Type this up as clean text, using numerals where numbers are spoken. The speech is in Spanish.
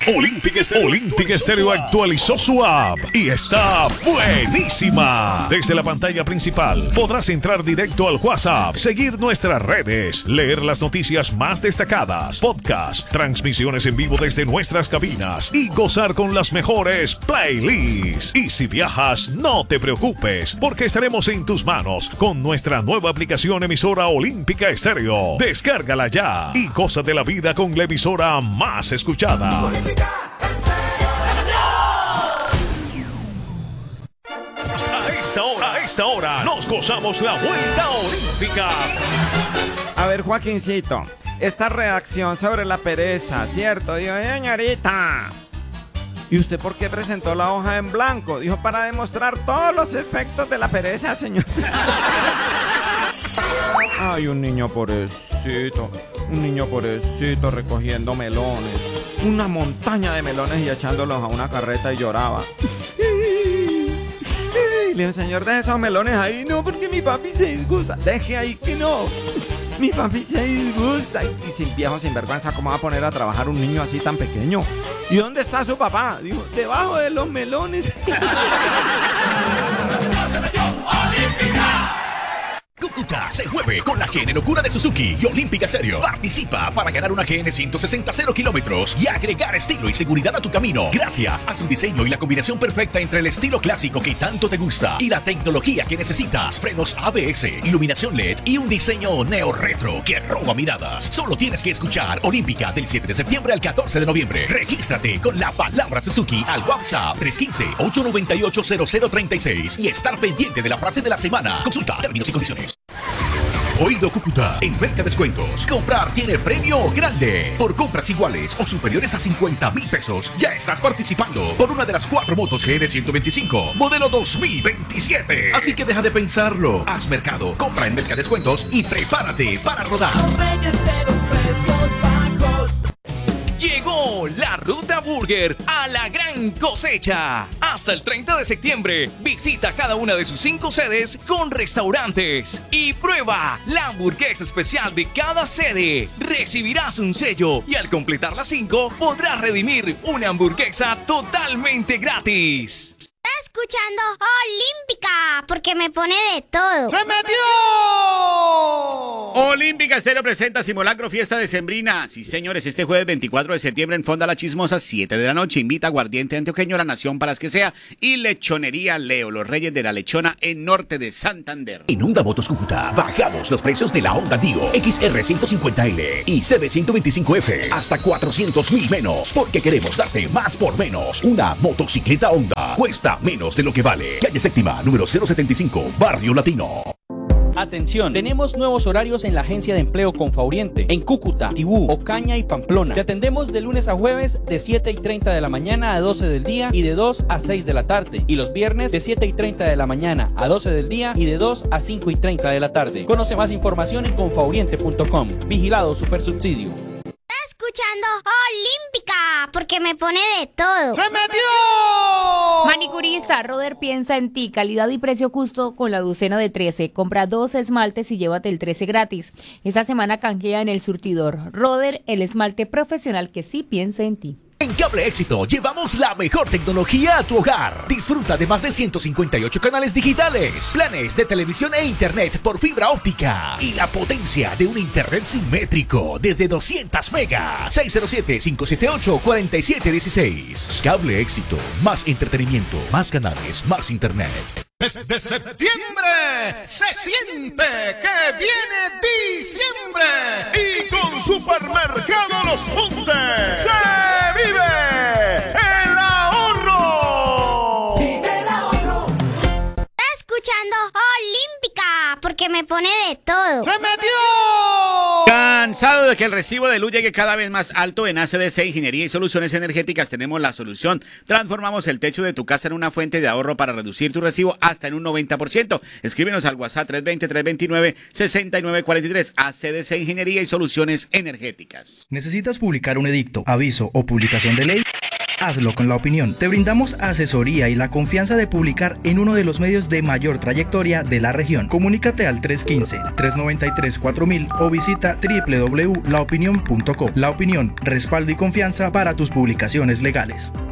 Olympic Stereo actualizó su app y está buenísima. Desde la pantalla principal podrás entrar directo al WhatsApp, seguir nuestras redes, leer las noticias más destacadas, podcasts, transmisiones en vivo desde nuestras cabinas y gozar con las mejores playlists. Y si viajas, no te preocupes, porque estaremos en tus manos con nuestra nueva aplicación emisora Olímpica Stereo. Descárgala ya y goza de la vida con la emisora más escuchada. A esta hora nos gozamos la vuelta olímpica. A ver, Joaquincito, esta reacción sobre la pereza, ¿cierto? Dijo, señorita, ¿y usted por qué presentó la hoja en blanco? Dijo, para demostrar todos los efectos de la pereza, señor. Ay, un niño pobrecito recogiendo melones, una montaña de melones y echándolos a una carreta y lloraba. Le dijo, señor, deje esos melones ahí. No, porque mi papi se disgusta. Deje ahí que no. Mi papi se disgusta. Y sin viejo sinvergüenza, ¿cómo va a poner a trabajar un niño así tan pequeño? ¿Y dónde está su papá? Dijo, debajo de los melones. Cúcuta se mueve con la GN Locura de Suzuki y Olímpica Stereo. Participa para ganar una GN 160 0 kilómetros y agregar estilo y seguridad a tu camino gracias a su diseño y la combinación perfecta entre el estilo clásico que tanto te gusta y la tecnología que necesitas. Frenos ABS, iluminación LED y un diseño neo-retro que roba miradas. Solo tienes que escuchar Olímpica del 7 de septiembre al 14 de noviembre. Regístrate con la palabra Suzuki al WhatsApp 315-898-0036 y estar pendiente de la frase de la semana. Consulta términos y condiciones. Oído Cúcuta, en Mercadescuentos, comprar tiene premio grande. Por compras iguales o superiores a 50,000 pesos, ya estás participando por una de las 4 motos GN 125, modelo 2027. Así que deja de pensarlo. Haz mercado, compra en Mercadescuentos y prepárate para rodar. Llegó la Ruta Burger a la gran cosecha. Hasta el 30 de septiembre, visita cada una de sus 5 sedes con restaurantes y prueba la hamburguesa especial de cada sede. Recibirás un sello y al completar las 5 podrás redimir una hamburguesa totalmente gratis. Escuchando Olímpica, porque me pone de todo. ¡Se metió! Olímpica Stereo presenta Simulacro Fiesta Decembrina. Sí, señores, este jueves 24 de septiembre en Fonda La Chismosa, 7 de la noche. Invita a Aguardiente Antioqueño, La Nación para las que sea y Lechonería Leo, los reyes de la lechona en norte de Santander. En Honda Motos Cúcuta, bajamos los precios de la Honda Dio XR 150L y CB 125F hasta 400,000 menos, porque queremos darte más por menos. Una motocicleta Honda cuesta menos de lo que vale. Calle Séptima, número 075, Barrio Latino. Atención, tenemos nuevos horarios en la agencia de empleo Confauriente, en Cúcuta, Tibú, Ocaña y Pamplona. Te atendemos de lunes a jueves de 7:30 de la mañana a 12 del día y de 2 a 6 de la tarde. Y los viernes de 7:30 de la mañana a 12 del día y de 2 a 5:30 de la tarde. Conoce más información en confauriente.com. Vigilado Supersubsidio. Escuchando Olímpica, porque me pone de todo. ¡Se metió! Manicurista, Roder piensa en ti. Calidad y precio justo con la docena de 13. Compra 2 esmaltes y llévate el 13 gratis. Esta semana canjea en el surtidor. Roder, el esmalte profesional que sí piensa en ti. En Cable Éxito llevamos la mejor tecnología a tu hogar. Disfruta de más de 158 canales digitales, planes de televisión e internet por fibra óptica y la potencia de un internet simétrico desde 200 megas. 607-578-4716. Cable Éxito. Más entretenimiento, más canales, más internet. Desde septiembre se siente que viene diciembre y con Supermercado Los Montes se vive el ahorro. ¡Vive el ahorro! Escuchando Olímpica, porque me pone de todo. ¡Se metió! ¿Cansado de que el recibo de luz llegue cada vez más alto? En ACDC Ingeniería y Soluciones Energéticas tenemos la solución. Transformamos el techo de tu casa en una fuente de ahorro para reducir tu recibo hasta en un 90%. Escríbenos al WhatsApp 320-329-6943. ACDC Ingeniería y Soluciones Energéticas. ¿Necesitas publicar un edicto, aviso o publicación de ley? hazlo con La Opinión. Te brindamos asesoría y la confianza de publicar en uno de los medios de mayor trayectoria de la región. Comunícate al 315-393-4000 o visita www.laopinion.co. La Opinión, respaldo y confianza para tus publicaciones legales.